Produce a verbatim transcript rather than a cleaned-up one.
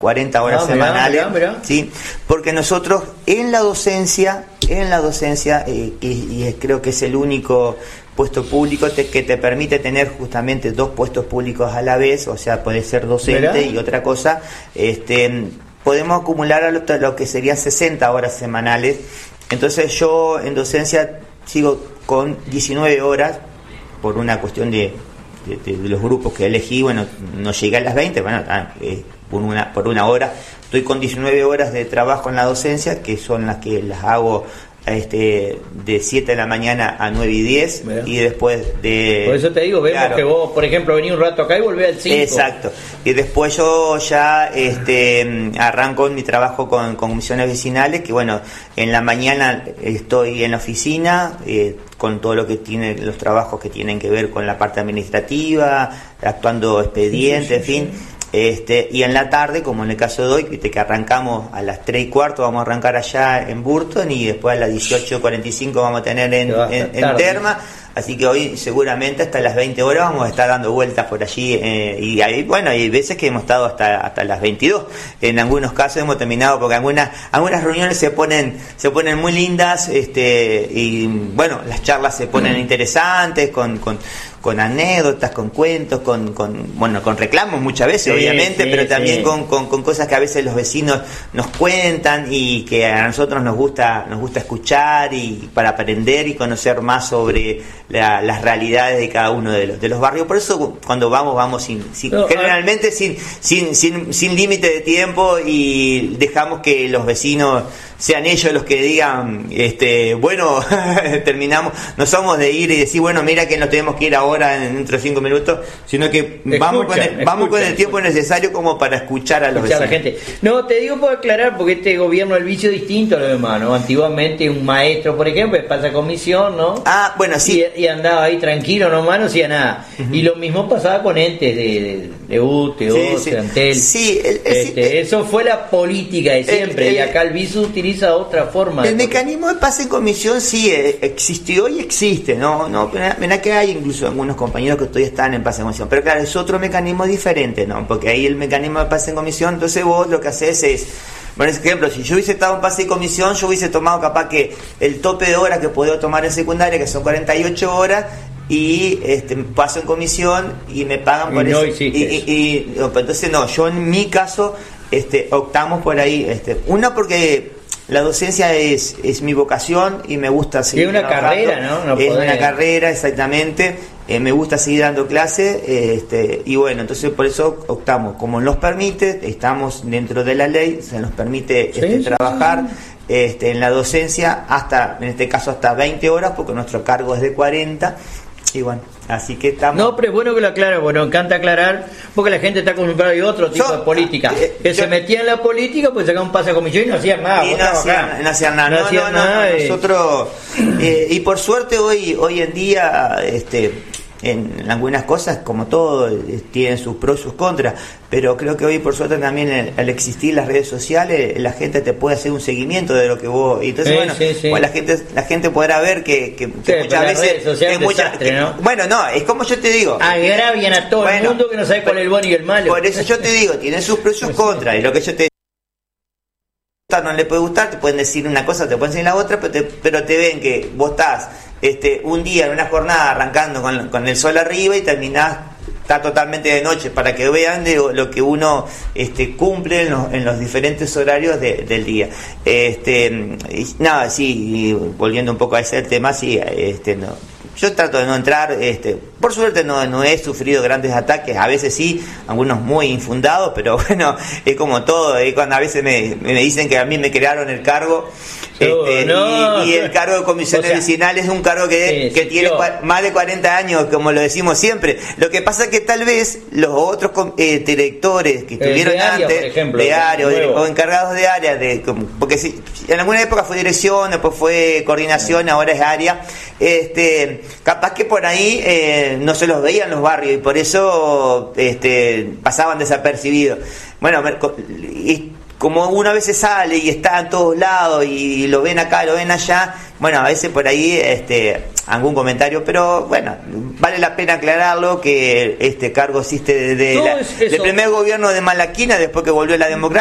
cuarenta horas Ah, mirá, semanales, mirá, mirá. ¿sí? Porque nosotros en la docencia, en la docencia, eh, y, y creo que es el único puesto público te, que te permite tener justamente dos puestos públicos a la vez, o sea, puede ser docente Mirá. y otra cosa, este, podemos acumular a lo, lo que serían sesenta horas semanales. Entonces yo en docencia sigo con diecinueve horas por una cuestión de, de, de los grupos que elegí. Bueno, no llegué a las veinte, bueno, eh, por una por una hora estoy con diecinueve horas de trabajo en la docencia, que son las que las hago este de siete de la mañana a nueve y diez. Mirá. Y después de... Por eso te digo, vemos claro, que vos, por ejemplo, venís un rato acá y volvés al cinco. Exacto. Y después yo ya este arranco mi trabajo con, con comisiones vecinales, que bueno, en la mañana estoy en la oficina, eh, con todo lo que tiene, los trabajos que tienen que ver con la parte administrativa, actuando expedientes, sí, sí, sí, en fin. Sí. Este, y en la tarde, como en el caso de hoy, que arrancamos a las tres y cuarto, vamos a arrancar allá en Burton, y después a las dieciocho cuarenta y cinco vamos a tener en, en, en Terma. Así que hoy seguramente hasta las veinte horas vamos a estar dando vueltas por allí, eh, y hay, bueno, hay veces que hemos estado hasta hasta las veintidós. En algunos casos hemos terminado porque algunas algunas reuniones se ponen se ponen muy lindas, este y bueno, las charlas se ponen interesantes con con con anécdotas, con cuentos, con, con bueno, con reclamos muchas veces, sí, obviamente, sí, pero también sí. con, con, con cosas que a veces los vecinos nos cuentan y que a nosotros nos gusta nos gusta escuchar, y para aprender y conocer más sobre la, las realidades de cada uno de los de los barrios. Por eso cuando vamos vamos sin, sin no, generalmente ah. sin sin sin sin límite de tiempo, y dejamos que los vecinos sean ellos los que digan, este bueno, terminamos, no somos de ir y decir, bueno, mira que nos tenemos que ir ahora en dentro de cinco minutos, sino que escucha, vamos con el, escucha, vamos con el tiempo escucha. necesario como para escuchar a los escuchar vecinos. A la gente. No, te digo por aclarar, porque este gobierno el vicio es distinto a lo demás, ¿no? Antiguamente un maestro, por ejemplo, pasa comisión, ¿no? Ah, bueno, sí. Y, y andaba ahí tranquilo, nomás no hacía nada. Uh-huh. Y lo mismo pasaba con entes de, de, de U T E, O C E, Antel. Sí, el, el, este, el, eso fue la política de siempre, el, el, y acá el vicio utiliza otra forma. El mecanismo de pase en comisión sí existió y existe, no, no, mira que hay incluso algunos compañeros que todavía están en pase en comisión, pero claro, es otro mecanismo diferente, ¿no? Porque ahí el mecanismo de pase en comisión, entonces vos lo que haces es, por ejemplo, si yo hubiese estado en pase de comisión, yo hubiese tomado capaz que el tope de horas que puedo tomar en secundaria, que son cuarenta y ocho horas, y este paso en comisión y me pagan por y eso. No y, y, y entonces no, yo en mi caso este optamos por ahí, este, una porque la docencia es, es mi vocación y me gusta seguir. Es una carrera, ¿no? no es podés... una carrera, exactamente. Eh, me gusta seguir dando clases, eh, este, y bueno, entonces por eso optamos. Como nos permite, estamos dentro de la ley, se nos permite este, sí, trabajar sí, sí. Este, en la docencia hasta, en este caso, hasta veinte horas, porque nuestro cargo es de cuarenta. Y bueno, así que estamos... No, pero es bueno que lo aclara, bueno, encanta aclarar, porque la gente está acostumbrada a otro tipo so, de política. Eh, que yo, se metía en la política, pues sacaba un pase a comisión y no hacían nada. Y no hacían, no hacían nada. No, no, hacían no, nada no, no, nosotros... Eh, y por suerte hoy hoy en día... este en algunas cosas, como todo, tienen sus pros y sus contras, pero creo que hoy por suerte también al existir las redes sociales, la gente te puede hacer un seguimiento de lo que vos, y entonces sí, bueno, sí, sí. Pues la gente la gente podrá ver que, que, que sí, muchas veces que muchas, desastre, ¿no? que, bueno, no, es como yo te digo, agravian a todo bueno, el mundo que no sabe cuál es el bueno y el malo. Por eso yo te digo, tienen sus pros y sus contras, y lo que yo te no le puede gustar, te pueden decir una cosa, te pueden decir la otra, pero te, pero te ven que vos estás este un día en una jornada arrancando con, con el sol arriba y terminás, está totalmente de noche, para que vean de lo que uno este cumple en los, en los diferentes horarios de, del día. Este y nada, sí, y volviendo un poco a ese tema, sí, este no, yo trato de no entrar, este por suerte no, no he sufrido grandes ataques, a veces sí, algunos muy infundados, pero bueno, es como todo, es cuando a veces me, me dicen que a mí me crearon el cargo, este, no. y, y el cargo de comisiones o sea, vecinales es un cargo que, sí, que sí, tiene yo. más de cuarenta años, como lo decimos siempre. Lo que pasa es que tal vez los otros eh, directores que estuvieron de área, antes, por ejemplo, de área o, o encargados de área, de, porque si, en alguna época fue dirección, después fue coordinación, ahora es área, este capaz que por ahí eh, no se los veían los barrios y por eso este pasaban desapercibidos. Bueno, y como una vez se sale y está en todos lados y lo ven acá, lo ven allá, bueno, a veces por ahí este algún comentario, pero bueno, vale la pena aclararlo que este cargo existe desde no, la, es el primer gobierno de Malaquina, después que volvió la democracia.